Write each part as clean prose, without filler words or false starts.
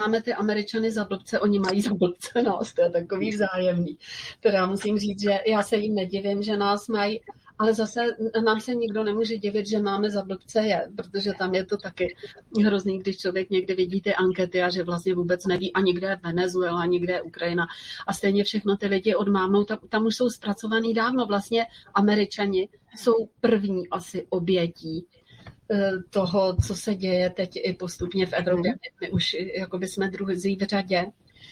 máme ty Američany za blbce, oni mají za blbce nás, to je takový vzájemný. Teda musím říct, že já se jim nedivím, že nás mají, ale zase nám se nikdo nemůže divit, že máme za blbce je, protože tam je to taky hrozný, když člověk někdy vidí ty ankety a že vlastně vůbec neví, a někde je Venezuela, někde je Ukrajina a stejně všechno ty lidi odmávnou, tam už jsou zpracovaný dávno. Vlastně Američani jsou první asi obětí toho, co se děje teď i postupně v Evropě. My už jakoby jsme druzí v řadě.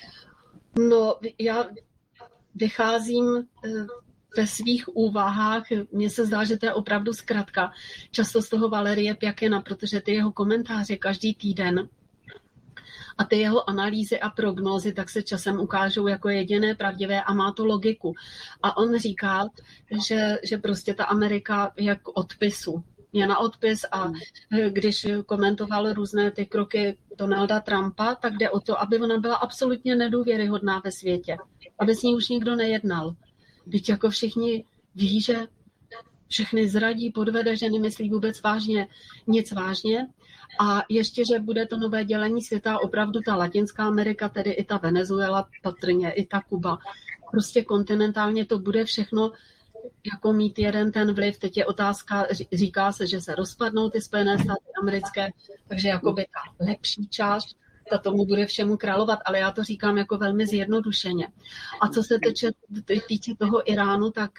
No, já vycházím ve svých úvahách, mně se zdá, že to je opravdu zkratka, často z toho Valerie Pjakina, protože ty jeho komentáře každý týden a ty jeho analýzy a prognózy tak se časem ukážou jako jediné pravdivé a má to logiku. A on říká, že prostě ta Amerika je k odpisu. Je na odpis a když komentoval různé ty kroky Donalda Trumpa, tak jde o to, aby ona byla absolutně nedůvěryhodná ve světě. Aby s ní už nikdo nejednal. Byť jako všichni ví, že všechny zradí, podvede, že nemyslí vůbec vážně, nic vážně. A ještě, že bude to nové dělení světa, opravdu ta Latinská Amerika, tedy i ta Venezuela, patrně i ta Kuba. Prostě kontinentálně to bude všechno jako mít jeden ten vliv. Teď je otázka, říká se, že se rozpadnou ty Spojené státy americké, takže jakoby ta lepší část, ta tomu bude všemu královat, ale já to říkám jako velmi zjednodušeně. A co se týče toho Iránu, tak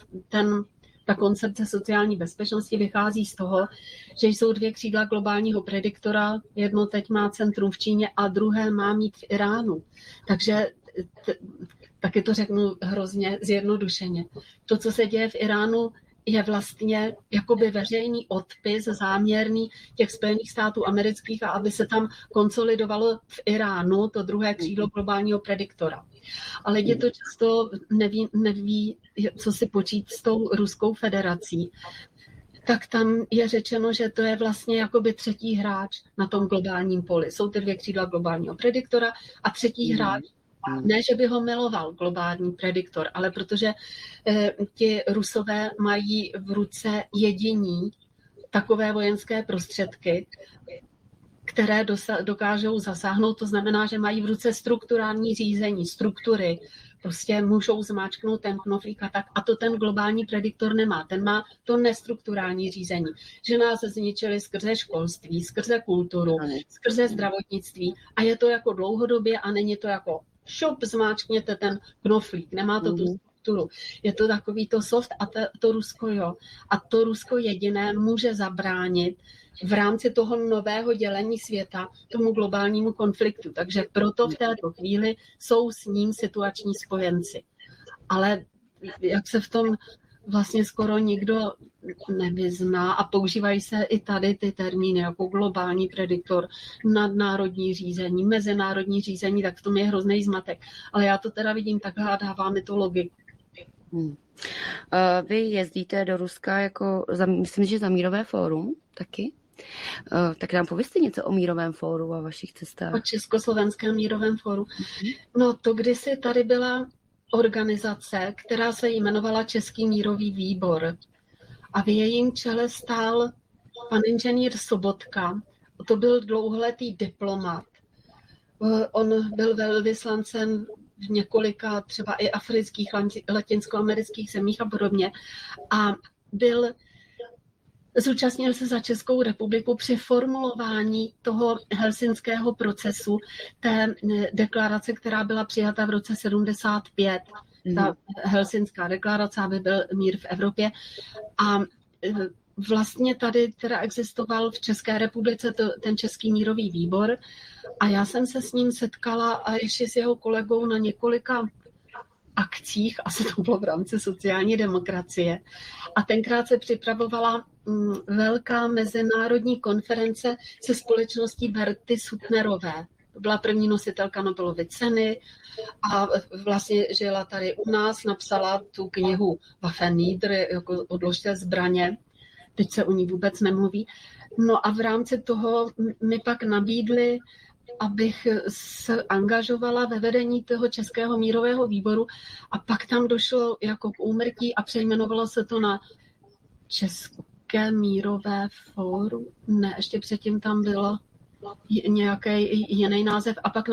ta koncepce sociální bezpečnosti vychází z toho, že jsou dvě křídla globálního prediktora, jedno teď má centrum v Číně a druhé má mít v Iránu. Takže taky to řeknu hrozně zjednodušeně. To, co se děje v Iránu, je vlastně jakoby veřejný odpis záměrný těch Spojených států amerických a aby se tam konsolidovalo v Iránu to druhé křídlo globálního prediktora. A lidi to často neví, co si počít s tou Ruskou federací. Tak tam je řečeno, že to je vlastně jakoby třetí hráč na tom globálním poli. Jsou ty dvě křídla globálního prediktora a třetí hráč. Ne, že by ho miloval globální prediktor, ale protože ti Rusové mají v ruce jediní takové vojenské prostředky, které dokážou zasáhnout. To znamená, že mají v ruce strukturální řízení, struktury, prostě můžou zmáčknout ten knoflík a tak. A to ten globální prediktor nemá. Ten má to nestrukturální řízení. Že nás zničili skrze školství, skrze kulturu, skrze zdravotnictví. A je to jako dlouhodobě a není to jako šup, zmáčkněte ten knoflík. Nemá to tu strukturu. Je to takový to soft a to Rusko jo. A to Rusko jediné může zabránit v rámci toho nového dělení světa tomu globálnímu konfliktu. Takže proto v této chvíli jsou s ním situační spojenci. Ale jak se v tom vlastně skoro nikdo nevyzná a používají se i tady ty termíny jako globální prediktor, nadnárodní řízení, mezinárodní řízení, tak v tom je hrozný zmatek. Ale já to teda vidím takhle a dává mi to logiku. Vy jezdíte do Ruska jako, myslím, že za mírové fórum taky? Tak nám povězte něco o mírovém fóru a vašich cestách. O Československém mírovém fóru. No to kdysi tady byla organizace, která se jmenovala Český mírový výbor. A v jejím čele stál pan inženýr Sobotka. To byl dlouholetý diplomat. On byl velvyslancem v několika třeba i afrických, latinskoamerických zemích a podobně. A zúčastnil se za Českou republiku při formulování toho helsinského procesu, té deklarace, která byla přijata v roce 75. Ta helsinská deklarace, aby byl mír v Evropě. A vlastně tady teda existoval v České republice ten Český mírový výbor a já jsem se s ním setkala a ještě s jeho kolegou na několika akcích, asi to bylo v rámci sociální demokracie. A tenkrát se připravovala velká mezinárodní konference se společností Berty Suttnerové. To byla první nositelka Nobelovy ceny a vlastně žila tady u nás, napsala tu knihu Waffen nieder, jako odložte zbraně. Teď se o ní vůbec nemluví. No a v rámci toho mi pak nabídli, abych se angažovala ve vedení toho Českého mírového výboru a pak tam došlo jako k úmrtí a přejmenovalo se to na České mírové fórum. Ne, ještě předtím tam bylo nějaký jiný název a pak